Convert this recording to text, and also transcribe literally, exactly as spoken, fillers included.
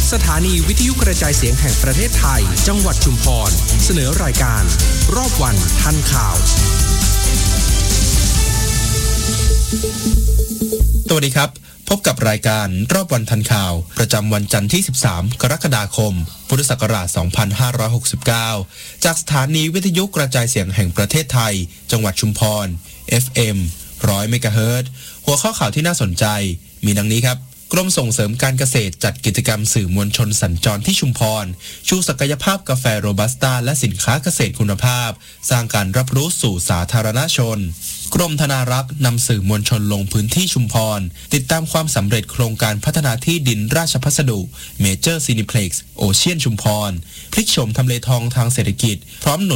สถานีวิทยุกระจายเสียงแห่งประเทศไทยจังหวัดชุมพรเสนอรายการรอบวันทันข่าวสวัสดีครับพบกับรายการรอบวันทันข่าวประจำวันจันทร์ที่สิบสามกรกฎาคมพุทธศักราชสองพันห้าร้อยหกสิบเก้าจากสถานีวิทยุกระจายเสียงแห่งประเทศไทยจังหวัดชุมพร เอฟ เอ็ม หนึ่งร้อย เมกะเฮิรตซ์หัวข้อข่าวที่น่าสนใจมีดังนี้ครับกรมส่งเสริมการเกษตรจัดกิจกรรมสื่อมวลชนสัญจรที่ชุมพรชูศักยภาพกาแฟโรบัสต้าและสินค้าเกษตรคุณภาพสร้างการรับรู้สู่สาธารณชนกรมธนารักษ์นำสื่อมวลชนลงพื้นที่ชุมพรติดตามความสำเร็จโครงการพัฒนาที่ดินราชพัสดุเมเจอร์ซีนิเพล็กซ์โอเชียนชุมพรพลิกโฉมทำเลทองทางเศรษฐกิจพร้อมหนุน